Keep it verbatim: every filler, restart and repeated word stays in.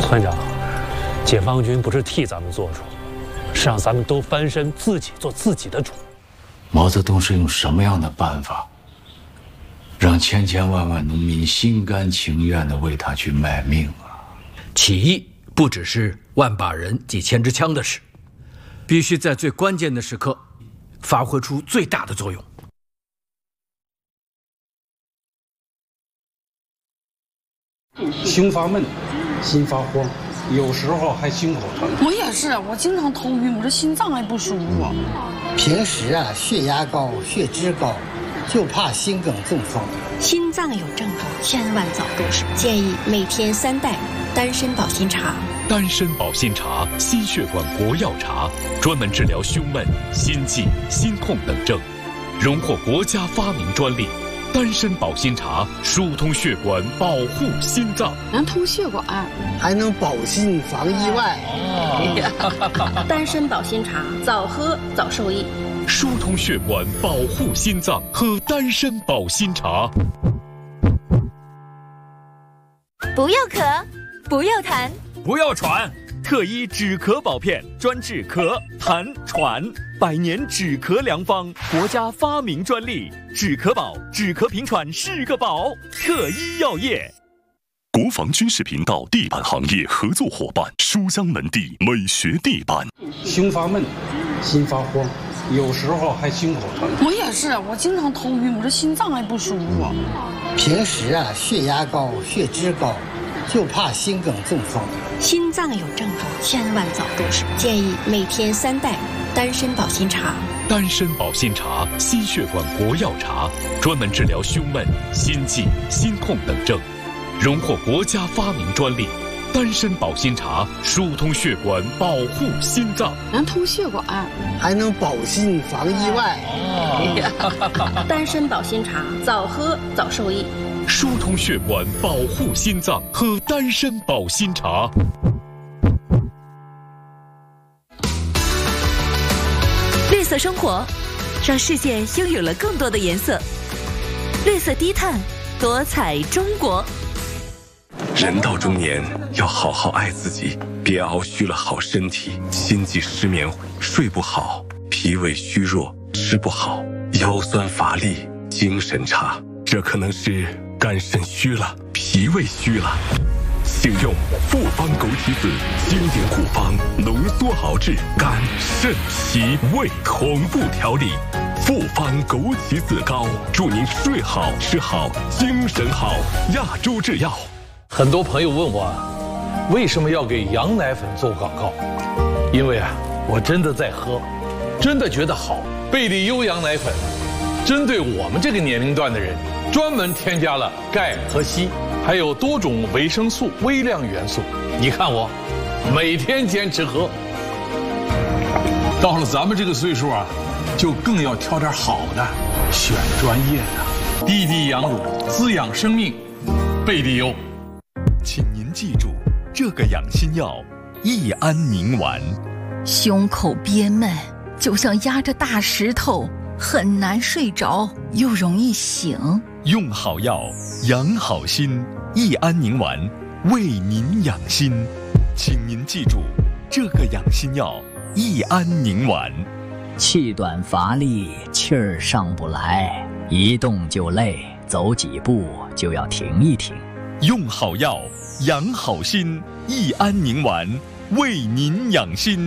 团长，解放军不是替咱们做主，是让咱们都翻身，自己做自己的主。 毛泽东是用什么样的办法，让千千万万农民心甘情愿地为他去卖命啊？ 起义不只是万把人、几千支枪的事，必须在最关键的时刻发挥出最大的作用。 胸发闷，心发慌，有时候还心口疼。 我也是，我经常头晕，我这心脏还不舒服。 平时啊，血压高、血脂高，就怕心梗中风。 心脏有症状，千万早入手。建议每天三袋丹参保心茶。 丹参保心茶，心血管国药茶，专门治疗胸闷、心悸、心痛等症，荣获国家发明专利。丹参保心茶疏通血管，保护心脏， 能通血管， 还能保心防意外。 哦、丹参保心茶，早喝早受益。 疏通血管，保护心脏，喝丹参保心茶。 不要咳，不要痰， 不要喘。特一止咳宝片，专治咳、痰、喘，百年止咳良方，国家发明专利。止咳宝，止咳平喘是个宝。特一药业。 国防军事频道地板行业合作伙伴，书香门第美学地板。 胸发闷，心发慌，有时候还心口疼。 我也是，我经常头晕，我这心脏还不舒服。 平时啊，血压高、血脂高，就怕心梗中风。 心脏有症状，千万早入手。建议每天三袋丹参保心茶。 丹参保心茶，心血管国药茶，专门治疗胸闷、心悸、心痛等症，荣获国家发明专利。丹参保心茶疏通血管，保护心脏， 能通血管， 还能保心防意外。 哦、丹参保心茶，早喝早受益。 疏通血管，保护心脏，喝丹参保心茶。 绿色生活，让世界拥有了更多的颜色。绿色低碳，多彩中国。 人到中年，要好好爱自己，别熬虚了好身体，心悸失眠，睡不好，脾胃虚弱，吃不好，腰酸乏力，精神差，这可能是肝肾虚了，脾胃虚了。请用复方枸杞子经典古方，浓缩熬制肝肾脾胃同步调理。复方枸杞子膏，祝您睡好吃好精神好。亚洲制药。 很多朋友问我，为什么要给羊奶粉做广告？因为啊，我真的在喝，真的觉得好。贝利优羊奶粉，针对我们这个年龄段的人，专门添加了钙和硒，还有多种维生素、微量元素。你看我，每天坚持喝。到了咱们这个岁数啊，就更要挑点好的，选专业的。滴滴羊乳，滋养生命，贝利优。 请您记住，这个养心药益安宁丸。 胸口憋闷，就像压着大石头，很难睡着，又容易醒。 用好药，养好心，益安宁丸为您养心。请您记住，这个养心药益安宁丸。 气短乏力，气儿上不来，一动就累，走几步就要停一停。 用好药，养好心，益安宁丸为您养心。